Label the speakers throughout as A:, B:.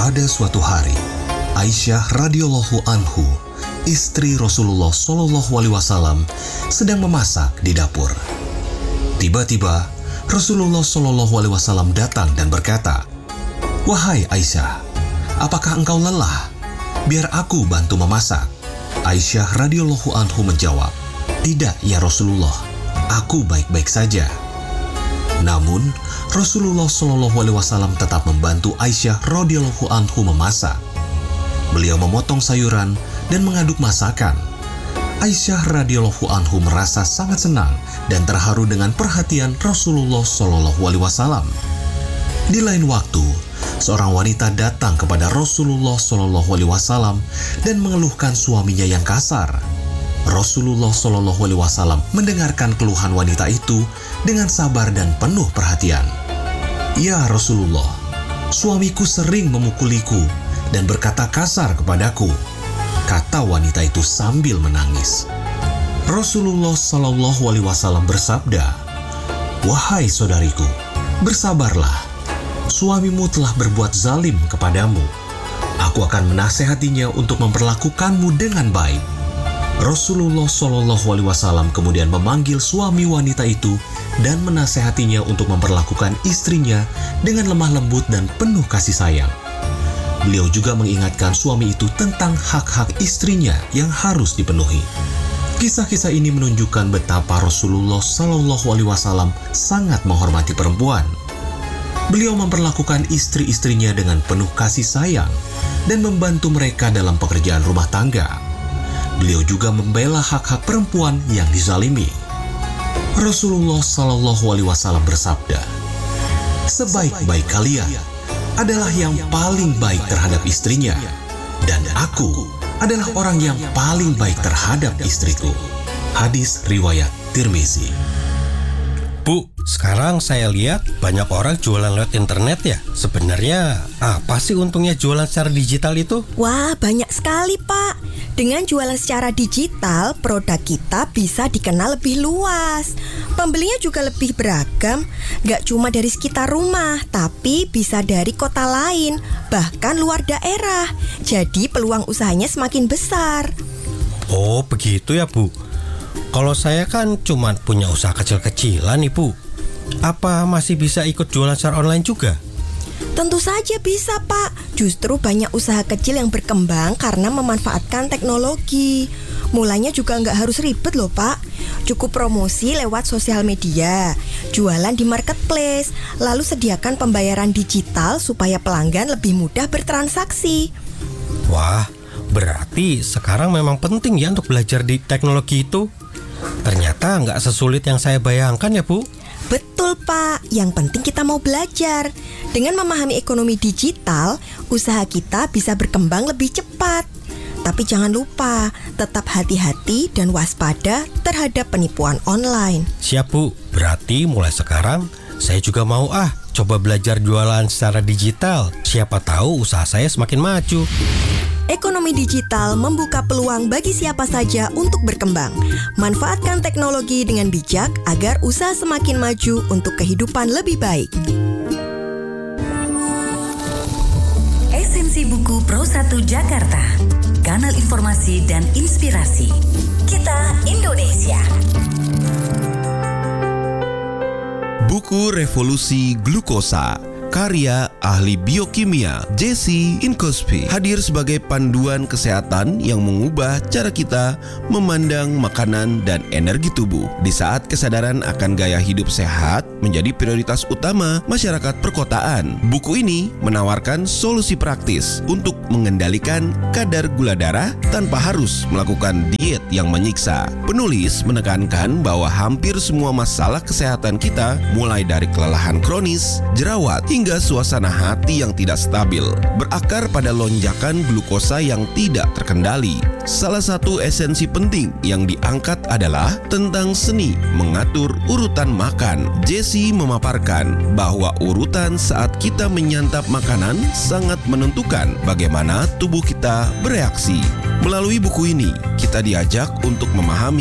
A: Pada suatu hari, Aisyah radhiyallahu anhu, istri Rasulullah Shallallahu Alaihi Wasallam, sedang memasak di dapur. Tiba-tiba, Rasulullah Shallallahu Alaihi Wasallam datang dan berkata, "Wahai Aisyah, apakah engkau lelah? Biar aku bantu memasak." Aisyah radhiyallahu anhu menjawab, "Tidak ya Rasulullah, aku baik-baik saja." Namun, Rasulullah Shallallahu Alaihi Wasallam tetap membantu Aisyah radhiyallahu anhu memasak. Beliau memotong sayuran dan mengaduk masakan. Aisyah radhiyallahu anhu merasa sangat senang dan terharu dengan perhatian Rasulullah Shallallahu Alaihi Wasallam. Di lain waktu, seorang wanita datang kepada Rasulullah Shallallahu Alaihi Wasallam dan mengeluhkan suaminya yang kasar. Rasulullah Shallallahu Alaihi Wasallam mendengarkan keluhan wanita itu dengan sabar dan penuh perhatian. "Ya Rasulullah, suamiku sering memukuliku dan berkata kasar kepadaku," kata wanita itu sambil menangis. Rasulullah Shallallahu Alaihi Wasallam bersabda, "Wahai saudariku, bersabarlah. Suamimu telah berbuat zalim kepadamu. Aku akan menasehatinya untuk memperlakukanmu dengan baik." Rasulullah Shallallahu Alaihi Wasallam kemudian memanggil suami wanita itu dan menasehatinya untuk memperlakukan istrinya dengan lemah lembut dan penuh kasih sayang. Beliau juga mengingatkan suami itu tentang hak-hak istrinya yang harus dipenuhi. Kisah-kisah ini menunjukkan betapa Rasulullah Shallallahu Alaihi Wasallam sangat menghormati perempuan. Beliau memperlakukan istri-istrinya dengan penuh kasih sayang dan membantu mereka dalam pekerjaan rumah tangga. Beliau juga membela hak-hak perempuan yang dizalimi. Rasulullah Shallallahu Alaihi Wasallam bersabda, "Sebaik-baik kalian adalah yang paling baik terhadap istrinya, dan aku adalah orang yang paling baik terhadap istriku." Hadis riwayat Tirmizi.
B: Bu, sekarang saya lihat banyak orang jualan lewat internet ya. Sebenarnya apa sih untungnya jualan secara digital itu?
C: Wah, banyak sekali Pak. Dengan jualan secara digital, produk kita bisa dikenal lebih luas. Pembelinya juga lebih beragam, gak cuma dari sekitar rumah, tapi bisa dari kota lain, bahkan luar daerah. Jadi peluang usahanya semakin besar.
B: Oh, begitu ya Bu. Kalau saya kan cuma punya usaha kecil-kecilan nih Bu. Apa masih bisa ikut jualan secara online juga?
C: Tentu saja bisa Pak. Justru banyak usaha kecil yang berkembang karena memanfaatkan teknologi. Mulanya juga nggak harus ribet loh Pak. Cukup promosi lewat sosial media, jualan di marketplace, lalu sediakan pembayaran digital supaya pelanggan lebih mudah bertransaksi.
B: Wah, berarti sekarang memang penting ya untuk belajar di teknologi itu. Ternyata nggak sesulit yang saya bayangkan ya Bu.
C: Betul Pak, yang penting kita mau belajar. Dengan memahami ekonomi digital, usaha kita bisa berkembang lebih cepat. Tapi jangan lupa, tetap hati-hati dan waspada terhadap penipuan online.
B: Siap Bu, berarti mulai sekarang saya juga mau coba belajar jualan secara digital. Siapa tahu usaha saya semakin maju.
C: Ekonomi digital membuka peluang bagi siapa saja untuk berkembang. Manfaatkan teknologi dengan bijak agar usaha semakin maju untuk kehidupan lebih baik.
D: Esensi Buku Pro 1 Jakarta, kanal informasi dan inspirasi. Kita Indonesia.
E: Buku Revolusi Glukosa, karya ahli biokimia Jesse Inkospi, hadir sebagai panduan kesehatan yang mengubah cara kita memandang makanan dan energi tubuh. Di saat kesadaran akan gaya hidup sehat menjadi prioritas utama masyarakat perkotaan, buku ini menawarkan solusi praktis untuk mengendalikan kadar gula darah tanpa harus melakukan diet yang menyiksa. Penulis menekankan bahwa hampir semua masalah kesehatan kita, mulai dari kelelahan kronis, jerawat, hingga suasana hati yang tidak stabil, berakar pada lonjakan glukosa yang tidak terkendali. Salah satu esensi penting yang diangkat adalah tentang seni mengatur urutan makan. Jesse memaparkan bahwa urutan saat kita menyantap makanan sangat menentukan bagaimana tubuh kita bereaksi. Melalui buku ini, kita diajak untuk memahami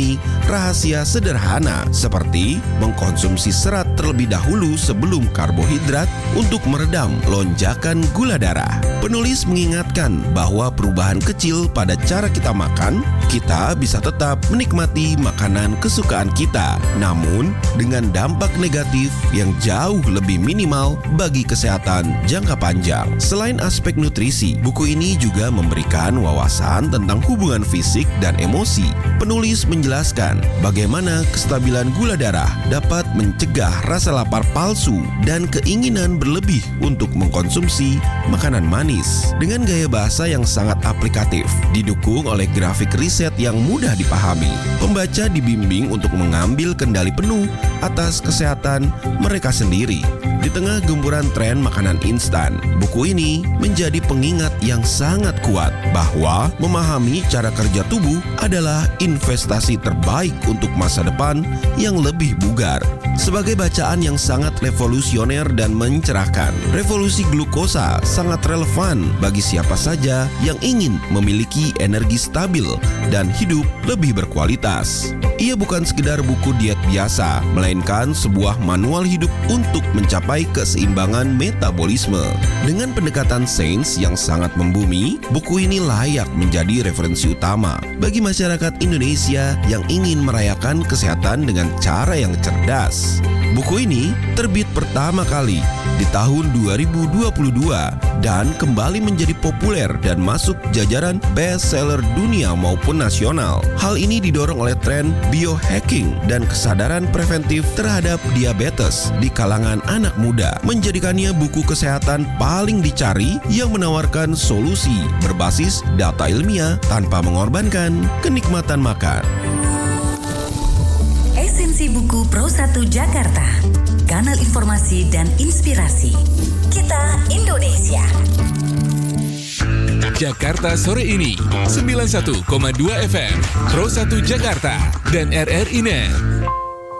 E: rahasia sederhana seperti mengkonsumsi serat terlebih dahulu sebelum karbohidrat untuk meredam lonjakan gula darah. Penulis mengingatkan bahwa perubahan kecil pada cara kita makan, kita bisa tetap menikmati makanan kesukaan kita, namun dengan dampak negatif yang jauh lebih minimal bagi kesehatan jangka panjang. Selain aspek nutrisi, buku ini juga memberikan wawasan tentang hubungan fisik dan emosi. Penulis menjelaskan bagaimana kestabilan gula darah dapat mencegah rasa lapar palsu dan keinginan berlebih untuk mengkonsumsi makanan manis. Dengan gaya bahasa yang sangat aplikatif, didukung oleh grafik riset yang mudah dipahami, pembaca dibimbing untuk mengambil kendali penuh atas kesehatan mereka sendiri. Di tengah gempuran tren makanan instan, buku ini menjadi pengingat yang sangat kuat bahwa memahami cara kerja tubuh adalah investasi terbaik untuk masa depan yang lebih bugar. Sebagai bacaan yang sangat revolusioner dan mencerahkan, Revolusi Glukosa sangat relevan bagi siapa saja yang ingin memiliki energi stabil dan hidup lebih berkualitas. Ia bukan sekedar buku diet biasa, melainkan sebuah manual hidup untuk mencapai keseimbangan metabolisme. Dengan pendekatan sains yang sangat membumi, buku ini layak menjadi referensi utama bagi masyarakat Indonesia yang ingin merayakan kesehatan dengan cara yang cerdas. Buku ini terbit pertama kali di tahun 2022 dan kembali menjadi populer dan masuk jajaran bestseller dunia maupun nasional. Hal ini didorong oleh tren biohacking dan kesadaran preventif terhadap diabetes di kalangan anak muda, menjadikannya buku kesehatan paling dicari yang menawarkan solusi berbasis data ilmiah tanpa mengorbankan kenikmatan makan.
D: Esensi buku Pro1 Jakarta, kanal informasi dan inspirasi. Kita Indonesia.
F: Jakarta sore ini 91,2 FM Pro1 Jakarta dan RRI Net.